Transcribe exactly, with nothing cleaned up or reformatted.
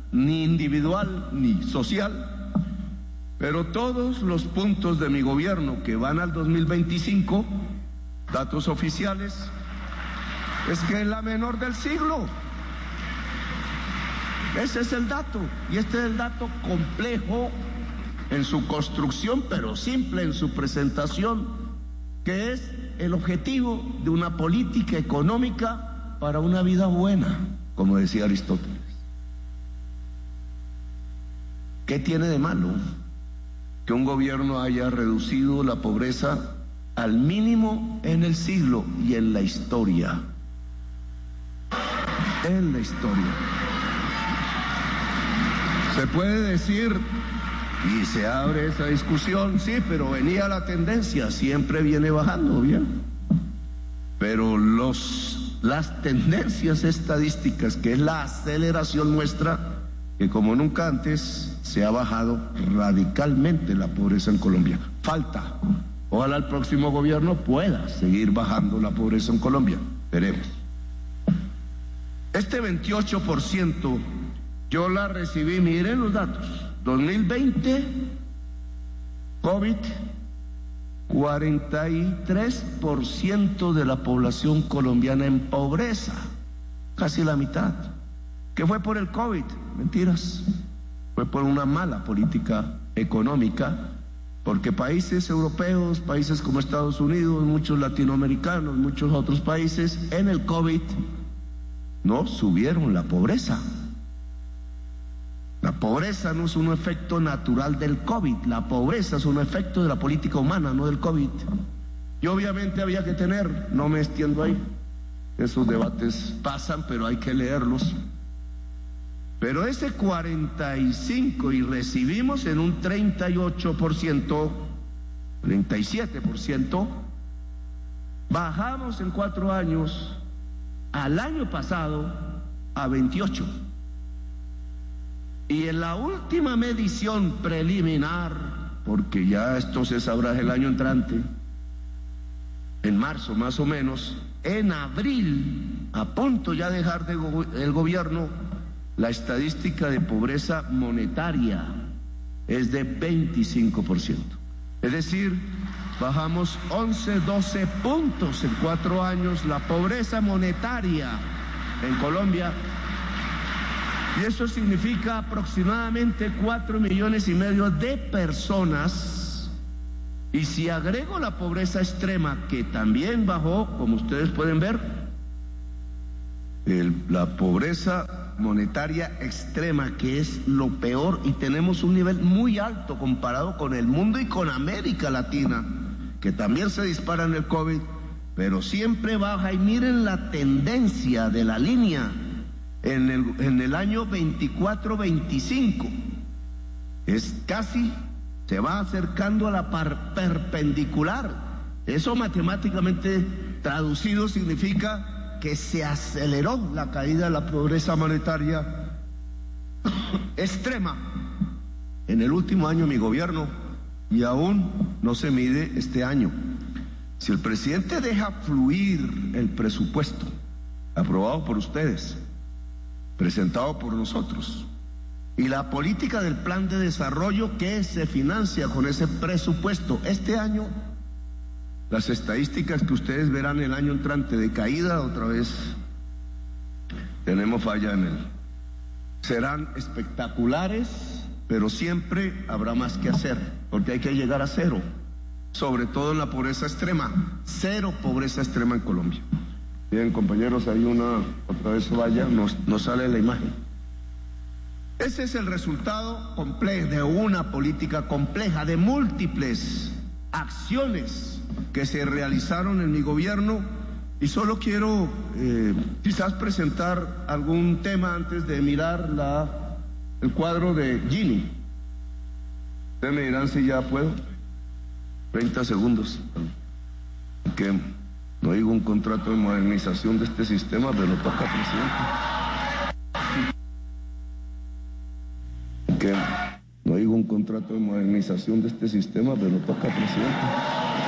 ni individual, ni social, pero todos los puntos de mi gobierno que van al dos mil veinticinco, datos oficiales, es que es la menor del siglo. Ese es el dato, y este es el dato complejo en su construcción, pero simple en su presentación, que es el objetivo de una política económica para una vida buena, como decía Aristóteles. ¿Qué tiene de malo que un gobierno haya reducido la pobreza al mínimo en el siglo y en la historia? En la historia. Se puede decir, y se abre esa discusión, sí, pero venía la tendencia, siempre viene bajando, bien. Pero los, las tendencias estadísticas, que es la aceleración, muestra que como nunca antes se ha bajado radicalmente la pobreza en Colombia. Falta. Ojalá el próximo gobierno pueda seguir bajando la pobreza en Colombia. Veremos. Este veintiocho por ciento yo la recibí, miren los datos, dos mil veinte, COVID, cuarenta y tres por ciento de la población colombiana en pobreza, casi la mitad. ¿Qué fue por el COVID? Mentiras, fue por una mala política económica, porque países europeos, países como Estados Unidos, muchos latinoamericanos, muchos otros países, en el COVID no subieron la pobreza. La pobreza no es un efecto natural del COVID, la pobreza es un efecto de la política humana, no del COVID. Y obviamente había que tener, no me extiendo ahí, esos debates pasan, pero hay que leerlos. Pero ese cuarenta y cinco y recibimos en un treinta y ocho por ciento, treinta y siete por ciento, bajamos en cuatro años al año pasado a veintiocho. Y en la última medición preliminar, porque ya esto se sabrá el año entrante, en marzo más o menos, en abril, a punto ya de dejar de go- el gobierno, la estadística de pobreza monetaria es de veinticinco por ciento. Es decir, bajamos once, doce puntos en cuatro años la pobreza monetaria en Colombia. Y eso significa aproximadamente cuatro millones y medio de personas. Y si agrego la pobreza extrema, que también bajó, como ustedes pueden ver, el, la pobreza monetaria extrema, que es lo peor, y tenemos un nivel muy alto comparado con el mundo y con América Latina, que también se dispara en el COVID, pero siempre baja. Y miren la tendencia de la línea. En el, en el año veinticuatro veinticinco es casi, se va acercando a la par, perpendicular. Eso matemáticamente traducido significa que se aceleró la caída de la pobreza monetaria extrema en el último año de mi gobierno, y aún no se mide este año. Si el presidente deja fluir el presupuesto aprobado por ustedes, presentado por nosotros, y la política del plan de desarrollo que se financia con ese presupuesto este año, las estadísticas que ustedes verán el año entrante de caída, otra vez tenemos falla en él, serán espectaculares, pero siempre habrá más que hacer, porque hay que llegar a cero, sobre todo en la pobreza extrema, cero pobreza extrema en Colombia. Bien, compañeros, hay una, otra vez vaya, nos, nos sale la imagen. Ese es el resultado complejo de una política compleja, de múltiples acciones que se realizaron en mi gobierno, y solo quiero eh, quizás presentar algún tema antes de mirar la, el cuadro de Gini. Ustedes me dirán si ya puedo. treinta segundos. Que no digo un contrato de modernización de este sistema, pero toca, presidente. Que no digo un contrato de modernización de este sistema, pero toca, presidente.